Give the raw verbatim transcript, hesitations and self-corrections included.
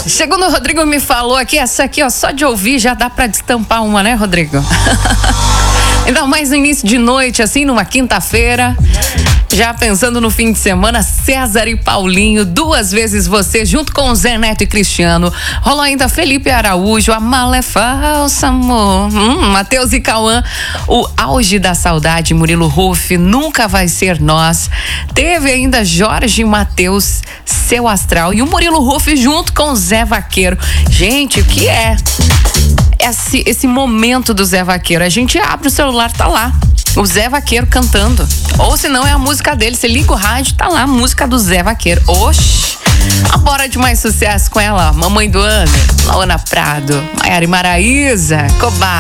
Segundo o Rodrigo me falou aqui, essa aqui, ó, só de ouvir já dá pra destampar uma, né, Rodrigo? Ainda mais no início de noite, assim, numa quinta-feira. Já pensando no fim de semana, César e Paulinho, duas vezes você, junto com o Zé Neto e Cristiano. Rolou ainda Felipe Araújo, A Mala é Falsa, amor. Hum, Matheus e Cauã, O Auge da Saudade, Murilo Huff, Nunca Vai Ser Nós. Teve ainda Jorge Matheus, Seu Astral. E o Murilo Huff junto com o Zé Vaqueiro. Gente, o que é esse, esse momento do Zé Vaqueiro? A gente abre o celular, tá lá o Zé Vaqueiro cantando. Ou se não é a música dele, você liga o rádio, tá lá a música do Zé Vaqueiro. Oxi! A bora de mais sucesso com ela, Mamãe do Ano, Laona Prado, Maiara e Maraísa, Cobá.